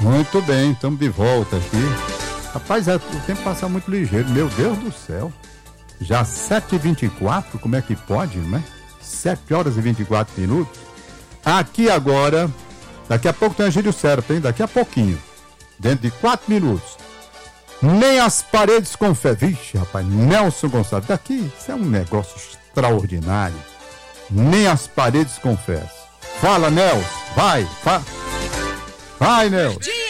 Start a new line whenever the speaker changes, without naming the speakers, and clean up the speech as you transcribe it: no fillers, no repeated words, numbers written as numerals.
Muito bem, estamos de volta aqui. Rapaz, o tempo passa muito ligeiro, meu Deus do céu. Já 7h24, como é que pode, né? 7h24. Aqui agora, daqui a pouco tem a Gírio Certo, hein? Daqui a pouquinho. Dentro de 4 minutos. Nem as paredes confessam. Vixe, rapaz, Nelson Gonçalves. Daqui, isso é um negócio extraordinário. Nem as paredes confessam. Fala, Nelson. Vai, Nelson.